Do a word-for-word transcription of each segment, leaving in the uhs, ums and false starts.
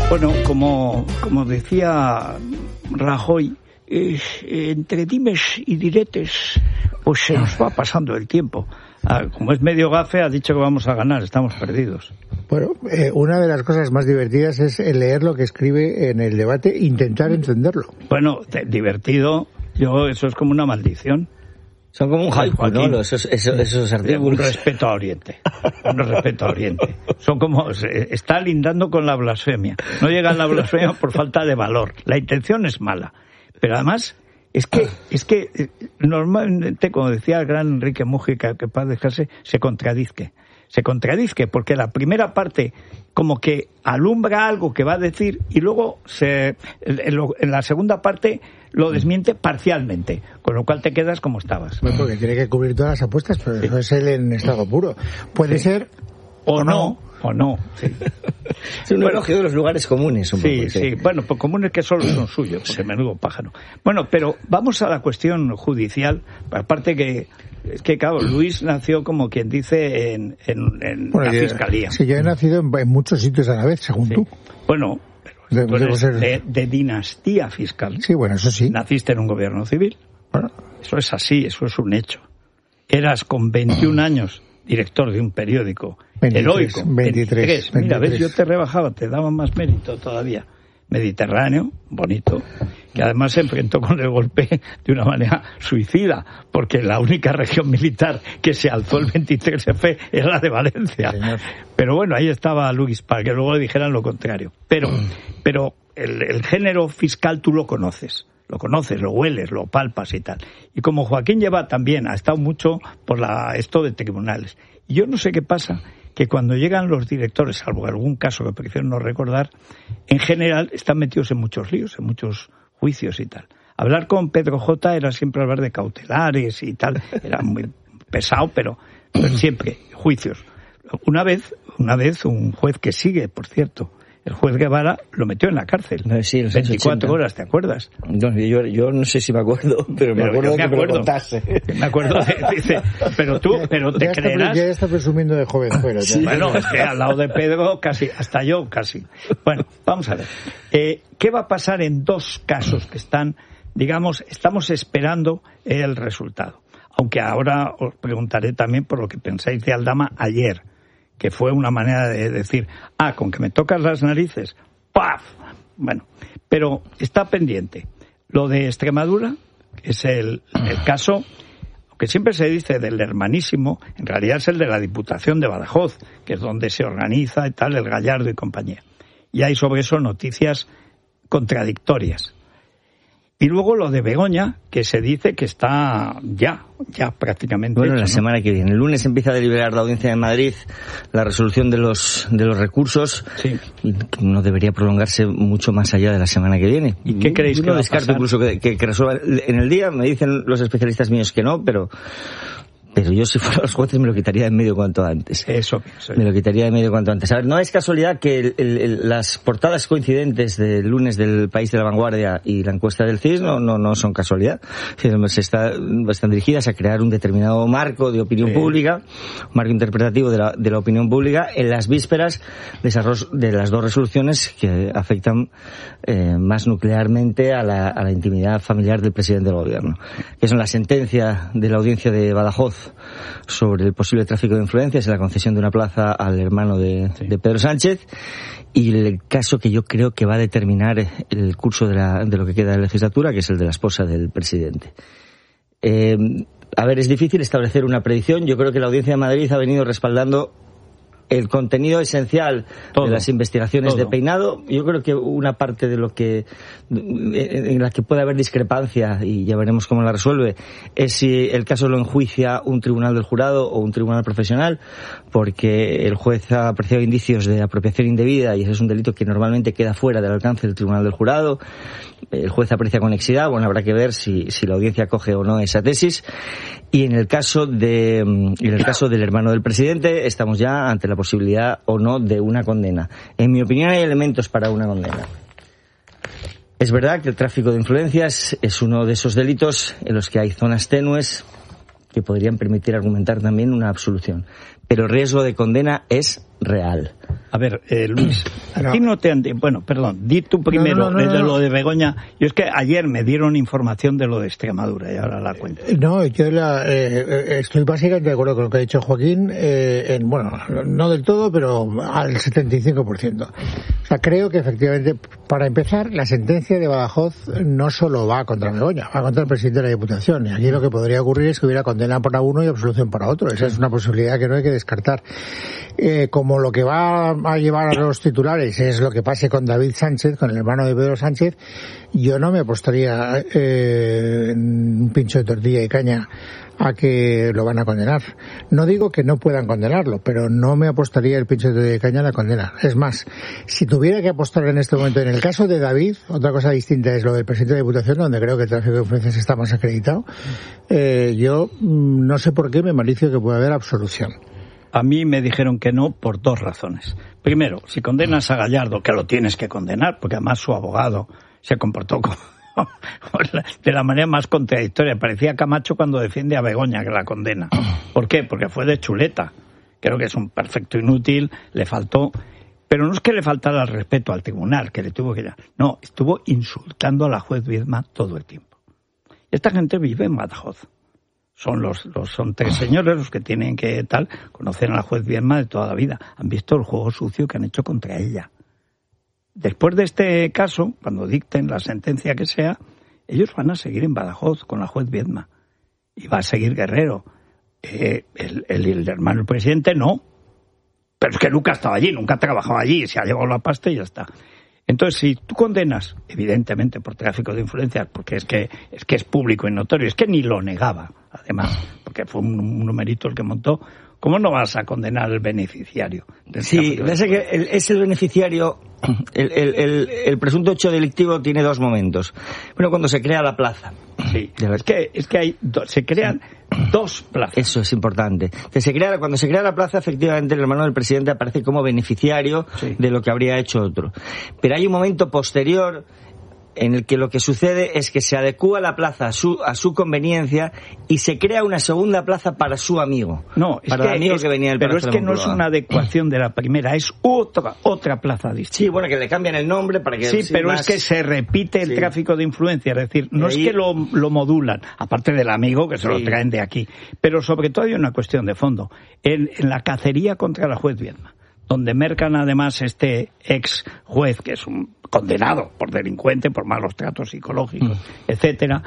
Bueno, como, como decía Rajoy, eh, entre dimes y diretes, pues se nos va pasando el tiempo. Ah, como es medio gafe, ha dicho que vamos a ganar, estamos perdidos. Bueno, eh, una de las cosas más divertidas es el leer lo que escribe en el debate, intentar entenderlo. Bueno, te, divertido, yo eso es como una maldición. Son como un haiku, ¿no? Esos, esos, esos artículos. Un respeto a Oriente. Un respeto a Oriente. Son como... Está lindando con la blasfemia. No llega a la blasfemia por falta de valor. La intención es mala. Pero además, es que, es que normalmente, como decía el gran Enrique Mújica, que paz descanse, se contradice. Se contradice porque la primera parte como que alumbra algo que va a decir y luego se, en, lo, en la segunda parte lo desmiente parcialmente, con lo cual te quedas como estabas. Bueno, porque tiene que cubrir todas las apuestas, pero sí. Eso es él en estado puro. Puede sí. ser o, o no, no, o no. Sí. Es un elogio de los lugares comunes. Un sí, poco, sí, sí. Bueno, pues comunes que solo son suyos, porque menudo pájaro. Bueno, pero vamos a la cuestión judicial, aparte que es que, claro, Luis nació, como quien dice, en, en, en bueno, la yo, fiscalía. Sí, yo he nacido en, en muchos sitios a la vez, según sí. tú. Bueno, pero de, debo ser... de, de dinastía fiscal. Sí, bueno, eso sí. Naciste en un gobierno civil. Bueno. Eso es así, eso es un hecho. Eras con veintiún años director de un periódico veintitrés, heroico. veintitrés, veintitrés. Mira, ves, yo te rebajaba, te daba más mérito todavía. Mediterráneo, bonito, que además se enfrentó con el golpe de una manera suicida, porque la única región militar que se alzó el veintitrés efe era la de Valencia. Señor. Pero bueno, ahí estaba Luis, para que luego le dijeran lo contrario. Pero, pero el, el género fiscal tú lo conoces, lo conoces, lo hueles, lo palpas y tal. Y como Joaquín lleva también, ha estado mucho por la esto de tribunales. Y yo no sé qué pasa, que cuando llegan los directores, salvo algún caso que prefiero no recordar, en general están metidos en muchos líos, en muchos juicios y tal. Hablar con Pedro J. era siempre hablar de cautelares y tal, era muy pesado, pero, pero siempre juicios. Una vez, una vez un juez que sigue, por cierto, el juez Guevara lo metió en la cárcel. Sí, los veinticuatro horas, ¿te acuerdas? No, yo, yo no sé si me acuerdo, pero, pero me acuerdo de que acuerdo. me lo contase. Me acuerdo de, dice, pero tú, pero te ya creerás... Está, ya está presumiendo de joven, pero... Sí. Bueno, es que al lado de Pedro, casi, hasta yo, casi. Bueno, vamos a ver. Eh, ¿Qué va a pasar en dos casos que están, digamos, estamos esperando el resultado? Aunque ahora os preguntaré también por lo que pensáis de Aldama ayer, que fue una manera de decir, ah, con que me tocas las narices, ¡paf! Bueno, pero está pendiente. Lo de Extremadura, que es el, el caso, aunque siempre se dice del hermanísimo, en realidad es el de la Diputación de Badajoz, que es donde se organiza y tal, el Gallardo y compañía. Y hay sobre eso noticias contradictorias. Y luego lo de Begoña, que se dice que está ya, ya prácticamente Bueno, hecho, la ¿no? semana que viene. El lunes empieza a deliberar la Audiencia de Madrid la resolución de los de los recursos. Sí. Y no debería prolongarse mucho más allá de la semana que viene. ¿Y qué creéis Yo que no va a descarto pasar? incluso que, que, que resuelva en el día. Me dicen los especialistas míos que no, pero... Pero yo, si fuera los jueces, me lo quitaría de en medio cuanto antes. Eso pienso. Me lo quitaría de medio cuanto antes. A ver, no es casualidad que el, el, el, las portadas coincidentes del lunes del País de la Vanguardia y la encuesta del C I S no, no, no son casualidad. Se está, están dirigidas a crear un determinado marco de opinión sí. pública, un marco interpretativo de la, de la opinión pública en las vísperas de, esas, de las dos resoluciones que afectan eh, más nuclearmente a la, a la intimidad familiar del presidente del gobierno. Que son la sentencia de la audiencia de Badajoz sobre el posible tráfico de influencias y la concesión de una plaza al hermano de, sí. de Pedro Sánchez, y el caso que yo creo que va a determinar el curso de, la, de lo que queda de la legislatura, que es el de la esposa del presidente. Eh, a ver, es difícil establecer una predicción. Yo creo que la Audiencia de Madrid ha venido respaldando el contenido esencial todo, de las investigaciones todo. de Peinado. Yo creo que una parte de lo que en la que puede haber discrepancia, y ya veremos cómo la resuelve, es si el caso lo enjuicia un tribunal del jurado o un tribunal profesional, porque el juez ha apreciado indicios de apropiación indebida y ese es un delito que normalmente queda fuera del alcance del tribunal del jurado. El juez aprecia conexidad. Bueno, habrá que ver si, si la audiencia coge o no esa tesis. Y en el caso de en el caso del hermano del presidente estamos ya ante la posibilidad o no de una condena. En mi opinión hay elementos para una condena. Es verdad que el tráfico de influencias es uno de esos delitos en los que hay zonas tenues que podrían permitir argumentar también una absolución. Pero el riesgo de condena es real. A ver, eh, Luis, a ti no te han... Bueno, perdón, di tú primero no, no, no, de lo de Begoña. Yo es que ayer me dieron información de lo de Extremadura y ahora la cuento. No, yo la, eh, estoy básicamente de acuerdo con lo que ha dicho Joaquín, eh, en, bueno, no del todo, pero al setenta y cinco por ciento. O sea, creo que efectivamente, para empezar, la sentencia de Badajoz no solo va contra Begoña, va contra el presidente de la Diputación. Y aquí lo que podría ocurrir es que hubiera condena para uno y absolución para otro. Esa es una posibilidad que no hay que descartar. Eh, como lo que va a llevar a los titulares es lo que pase con David Sánchez, con el hermano de Pedro Sánchez, yo no me apostaría eh, en un pincho de tortilla y caña a que lo van a condenar. No digo que no puedan condenarlo, pero no me apostaría el pincho de tortilla y caña a la condena. Es más, si tuviera que apostar en este momento en el caso de David, otra cosa distinta es lo del presidente de la Diputación, donde creo que el tráfico de influencias está más acreditado, eh, yo no sé por qué me malicio que pueda haber absolución. A mí me dijeron que no por dos razones. Primero, si condenas a Gallardo, que lo tienes que condenar, porque además su abogado se comportó como de la manera más contradictoria. Parecía Camacho cuando defiende a Begoña, que la condena. ¿Por qué? Porque fue de chuleta. Creo que es un perfecto inútil, le faltó... Pero no es que le faltara el respeto al tribunal, que le tuvo que... No, estuvo insultando a la juez Viedma todo el tiempo. Esta gente vive en Badajoz. Son los, los son tres señores los que tienen que tal conocer a la juez Viedma de toda la vida. Han visto el juego sucio que han hecho contra ella. Después de este caso, cuando dicten la sentencia que sea, ellos van a seguir en Badajoz con la juez Viedma. Y va a seguir Guerrero. Eh, el, el, el hermano del presidente no. Pero es que nunca ha estado allí, nunca ha trabajado allí, se ha llevado la pasta y ya está. Entonces, si tú condenas, evidentemente por tráfico de influencias, porque es que es que es público y notorio, es que ni lo negaba, además, porque fue un, un numerito el que montó, ¿cómo no vas a condenar al beneficiario? Sí, es que el, es el beneficiario, el, el, el, el presunto hecho delictivo tiene dos momentos. Bueno, cuando se crea la plaza. Sí, es que, es que hay do, se crean sí. dos plazas. Eso es importante. Que se crea, cuando se crea la plaza, efectivamente, el hermano del presidente aparece como beneficiario sí. de lo que habría hecho otro. Pero hay un momento posterior en el que lo que sucede es que se adecúa la plaza a su, a su conveniencia y se crea una segunda plaza para su amigo. No, es para que, el amigo es, que venía del pero es de que no es una adecuación de la primera, es otra otra plaza distinta. Sí, bueno, que le cambian el nombre para que... Sí, sí pero más... es que se repite el sí. tráfico de influencia, es decir, no ahí... es que lo, lo modulan, aparte del amigo que se sí. lo traen de aquí, pero sobre todo hay una cuestión de fondo. En, en la cacería contra la juez Viedma, donde mercan además este ex juez, que es un condenado por delincuente, por malos tratos psicológicos, mm. etcétera.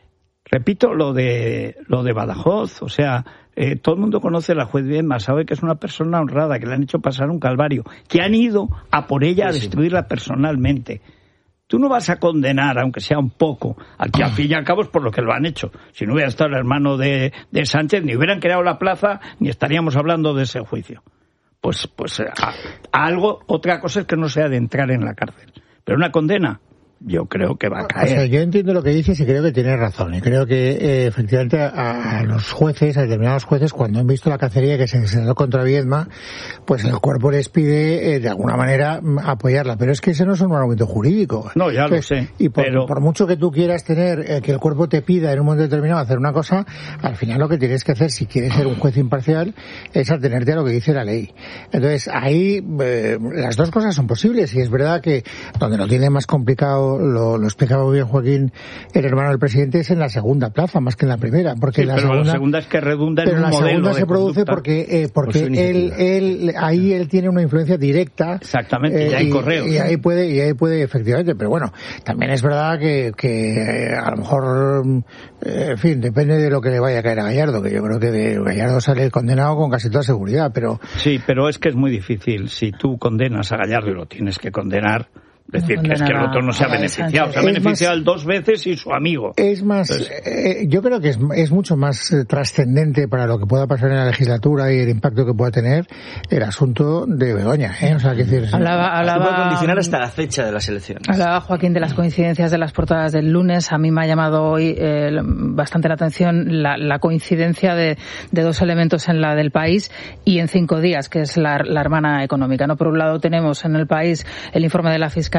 Repito lo de lo de Badajoz, o sea, eh, todo el mundo conoce a la juez Viedma, sabe que es una persona honrada, que le han hecho pasar un calvario, que han ido a por ella a destruirla personalmente. Tú no vas a condenar, aunque sea un poco, al que al fin y al cabo es por lo que lo han hecho. Si no hubiera estado el hermano de, de Sánchez, ni hubieran creado la plaza, ni estaríamos hablando de ese juicio. Pues, pues a, a algo, otra cosa es que no sea de entrar en la cárcel. Pero una condena, yo creo que va a caer. O sea, yo entiendo lo que dices y creo que tienes razón. Y creo que eh, efectivamente a, a los jueces, a determinados jueces, cuando han visto la cacería que se desató contra Viedma, pues el cuerpo les pide eh, de alguna manera apoyarla. Pero es que ese no es un argumento jurídico. No, ya Entonces, lo sé. Y por, pero... por mucho que tú quieras tener, eh, que el cuerpo te pida en un momento determinado hacer una cosa, al final lo que tienes que hacer, si quieres ser un juez imparcial, es atenerte a lo que dice la ley. Entonces, ahí eh, las dos cosas son posibles. Y es verdad que donde lo tiene más complicado, lo, lo explicaba muy bien Joaquín, el hermano del presidente, es en la segunda plaza, más que en la primera. Porque sí, la pero segunda, la segunda es que redunda en un modelo de Pero la segunda se produce porque, eh, porque él, él, ahí él tiene una influencia directa. Exactamente, eh, y hay y, correos. Y ahí puede, y ahí puede, efectivamente. Pero bueno, también es verdad que, que eh, a lo mejor, eh, en fin, depende de lo que le vaya a caer a Gallardo, que yo creo que de Gallardo sale condenado con casi toda seguridad, pero... Sí, pero es que es muy difícil. Si tú condenas a Gallardo y lo tienes que condenar... Es decir, que es que el otro no se ha beneficiado. Se ha beneficiado más, dos veces y su amigo. Es más, Entonces, eh, yo creo que es, es mucho más eh, trascendente para lo que pueda pasar en la legislatura y el impacto que pueda tener el asunto de Begoña, ¿eh? O sea, que decir... Hablaba, hablaba, puede condicionar hasta la fecha de las elecciones. Hablaba Joaquín de las coincidencias de las portadas del lunes. A mí me ha llamado hoy eh, bastante la atención la, la coincidencia de, de dos elementos en la del País y en cinco días, que es la, la hermana económica, ¿no? Por un lado tenemos en el País el informe de la Fiscalía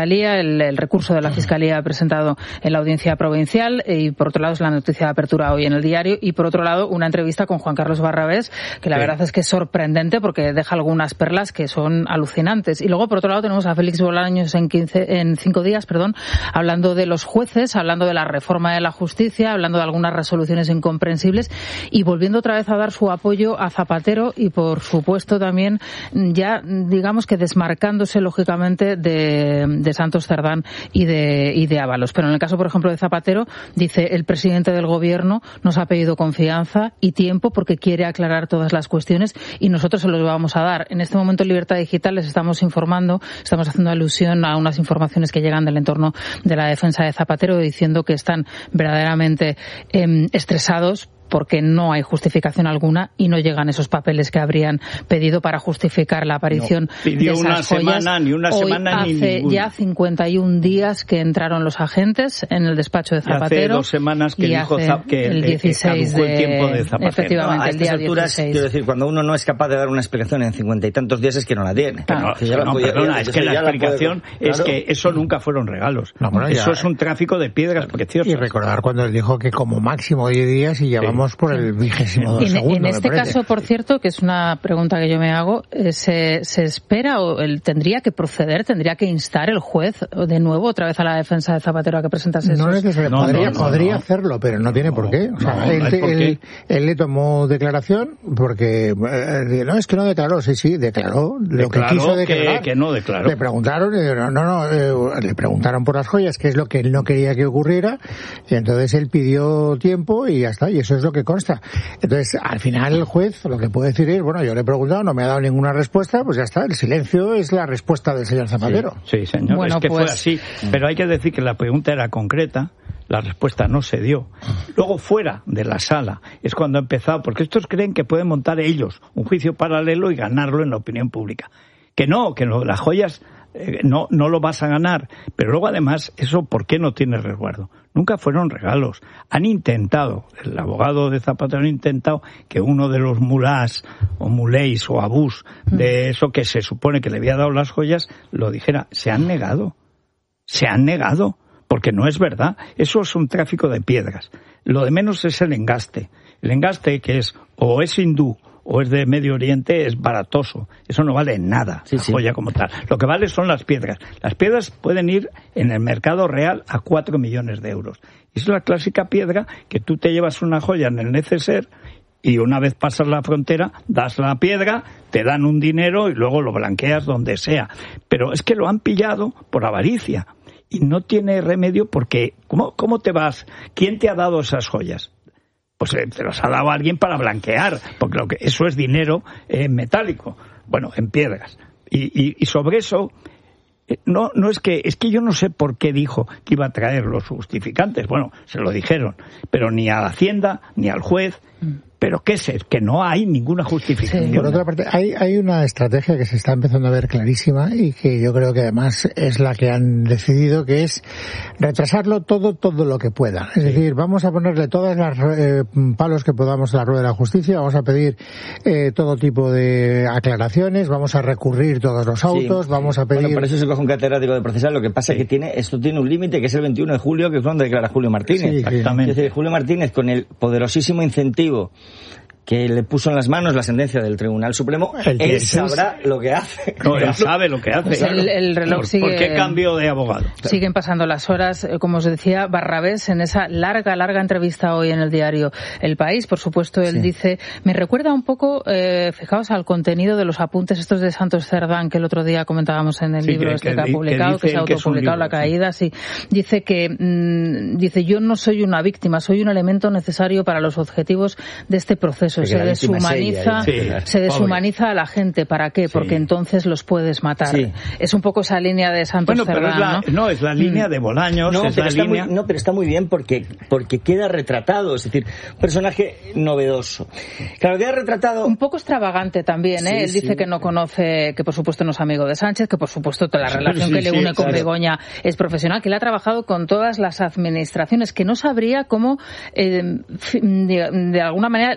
Fiscalía, el, el recurso de la Fiscalía presentado en la Audiencia Provincial, y por otro lado es la noticia de apertura hoy en el diario, y por otro lado una entrevista con Juan Carlos Barrabés, que la sí. verdad es que es sorprendente porque deja algunas perlas que son alucinantes. Y luego por otro lado tenemos a Félix Bolaños en quince, en cinco días, perdón, hablando de los jueces, hablando de la reforma de la justicia, hablando de algunas resoluciones incomprensibles y volviendo otra vez a dar su apoyo a Zapatero y por supuesto también ya digamos que desmarcándose lógicamente de, de Santos Cerdán y de, y de Ábalos. Pero en el caso, por ejemplo, de Zapatero, dice el presidente del gobierno nos ha pedido confianza y tiempo porque quiere aclarar todas las cuestiones y nosotros se los vamos a dar. En este momento en Libertad Digital les estamos informando, estamos haciendo alusión a unas informaciones que llegan del entorno de la defensa de Zapatero diciendo que están verdaderamente eh, estresados porque no hay justificación alguna y no llegan esos papeles que habrían pedido para justificar la aparición no, pidió de esas una joyas. semana, ni una Hoy semana ni hace ninguna. ya cincuenta y un días que entraron los agentes en el despacho de Zapatero. Y hace dos semanas que dijo que el dieciséis de, de, el tiempo de Zapatero. Efectivamente, no, a el día estas alturas, dieciséis. Quiero decir, cuando uno no es capaz de dar una explicación en cincuenta y tantos días es que no la tiene. Claro, que no, no, puede, perdona, ya, es que la explicación la puede, es claro. que eso nunca fueron regalos. No, bueno, eso ya, es un tráfico de piedras preciosas. Y recordar cuando él dijo que como máximo diez días y ya sí. vamos por el vigésimo dos segundo. En este caso, por cierto, que es una pregunta que yo me hago, ¿se, se espera o él tendría que proceder, tendría que instar el juez de nuevo otra vez a la defensa de Zapatero a que presentase eso? No necesariamente, no, podría, no, no, podría no. hacerlo, pero no tiene no, por qué. O sea, no, él, no por él, qué. él le tomó declaración porque, eh, no, es que no declaró, sí, sí, declaró lo declaró que quiso declarar. Que, que no declaró. Le preguntaron, y no, no, no eh, le preguntaron por las joyas, que es lo que él no quería que ocurriera, y entonces él pidió tiempo y ya está, y eso es lo que consta. Entonces, al final el juez lo que puede decir es, bueno, yo le he preguntado, no me ha dado ninguna respuesta, pues ya está, el silencio es la respuesta del señor Zapatero. Sí, sí señor, bueno, es que pues... fue así, pero hay que decir que la pregunta era concreta, la respuesta no se dio. Luego fuera de la sala es cuando ha empezado, porque estos creen que pueden montar ellos un juicio paralelo y ganarlo en la opinión pública. Que no, que no, las joyas eh, no, no lo vas a ganar, pero luego además eso ¿por qué no tiene resguardo? Nunca fueron regalos. Han intentado, el abogado de Zapatero ha intentado que uno de los mulás o muléis o abús de eso que se supone que le había dado las joyas lo dijera. Se han negado. Se han negado. Porque no es verdad. Eso es un tráfico de piedras. Lo de menos es el engaste. El engaste que es o es hindú o es de Medio Oriente es baratoso. Eso no vale nada, sí, la sí. joya como tal. Lo que vale son las piedras. Las piedras pueden ir en el mercado real a cuatro millones de euros. Y es la clásica piedra que tú te llevas una joya en el neceser y una vez pasas la frontera, das la piedra, te dan un dinero y luego lo blanqueas donde sea. Pero es que lo han pillado por avaricia. Y no tiene remedio porque, ¿cómo, cómo te vas? ¿Quién te ha dado esas joyas? Pues eh, te las ha dado alguien para blanquear, porque lo que eso es dinero eh, metálico, bueno, en piedras. Y, y, y sobre eso, eh, no, no es que, es que yo no sé por qué dijo que iba a traer los justificantes. Bueno, se lo dijeron, pero ni a la Hacienda, ni al juez. Pero qué es, que no hay ninguna justificación. Sí, por otra parte, hay, hay una estrategia que se está empezando a ver clarísima y que yo creo que además es la que han decidido, que es retrasarlo todo, todo lo que pueda. Es sí. decir, vamos a ponerle todas las eh, palos que podamos a la rueda de la justicia, vamos a pedir eh, todo tipo de aclaraciones, vamos a recurrir todos los autos, sí. vamos a pedir... Bueno, por eso se coge un catedrático de procesal, lo que pasa es sí. que tiene esto tiene un límite que es el veintiuno de julio, que es cuando declara Julio Martínez. Sí, exactamente. Es decir, Julio Martínez, con el poderosísimo incentivo que le puso en las manos la sentencia del Tribunal Supremo, el él sabrá lo que hace. No, él sabe lo que hace. Pues el, el reloj ¿Por, sigue, ¿Por qué cambio de abogado? Siguen pasando las horas, como os decía, Barrabés en esa larga, larga entrevista hoy en el diario El País, por supuesto, él sí. dice, me recuerda un poco, eh, fijaos, al contenido de los apuntes estos de Santos Cerdán que el otro día comentábamos en el sí, libro que, este que, que ha publicado, que, que se ha autopublicado, La Caída, sí. sí. Dice que, mmm, dice, yo no soy una víctima, soy un elemento necesario para los objetivos de este proceso. Se deshumaniza, sí, se deshumaniza a la gente. ¿Para qué? Porque sí. entonces los puedes matar. Sí. Es un poco esa línea de Santos bueno, Cerdán, pero es la, ¿no? No, es la línea de Bolaños. No, es pero la está línea... muy, no, pero está muy bien porque, porque queda retratado. Es decir, un personaje novedoso. Claro, queda retratado... Un poco extravagante también, ¿eh? Sí, Él sí. dice que no conoce, que por supuesto no es amigo de Sánchez, que por supuesto toda la relación sí, que le une sí, con claro. Begoña es profesional, que él ha trabajado con todas las administraciones, que no sabría cómo, eh, de, de alguna manera,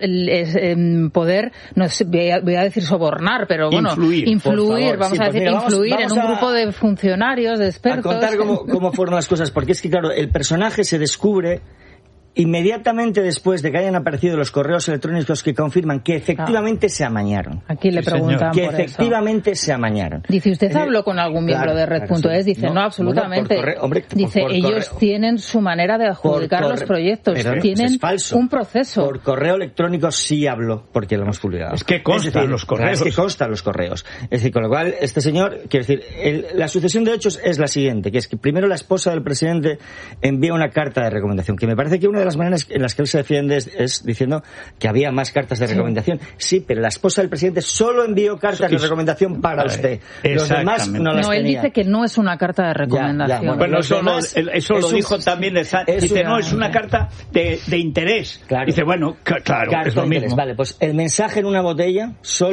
eh, poder, no sé, voy a, voy a decir sobornar, pero bueno, influir, influir vamos sí, a pues decir, mira, vamos, influir vamos en un a, grupo de funcionarios, de expertos. A contar cómo, cómo fueron las cosas, porque es que, claro, el personaje se descubre inmediatamente después de que hayan aparecido los correos electrónicos que confirman que efectivamente ah. se amañaron. Aquí le sí, preguntan que por efectivamente eso. se amañaron. Dice, ¿usted eh, habló con algún miembro claro, de Red punto es? Dice, no, no absolutamente. Bueno, correo, hombre, Dice, por, por ellos correo. tienen su manera de adjudicar Por los proyectos. Pero tienen es falso. un proceso. Por correo electrónico sí habló, porque lo hemos publicado. Es que constan es decir, los correos. Es que constan los correos. Es decir, con lo cual, este señor, quiero decir, el, la sucesión de hechos es la siguiente, que es que primero la esposa del presidente envía una carta de recomendación, que me parece que una de las maneras en las que él se defiende es, es diciendo que había más cartas de recomendación. Sí, sí, pero la esposa del presidente solo envió cartas sí. de recomendación para usted. Los demás no las No, él tenía. dice que no es una carta de recomendación. Ya, ya, bueno, bueno, eso, demás, lo, eso lo dijo un, también. Esa, dice, una, no, es una carta de, de interés. Claro. Dice, bueno, claro, carta es lo mismo. Vale, pues el mensaje en una botella solo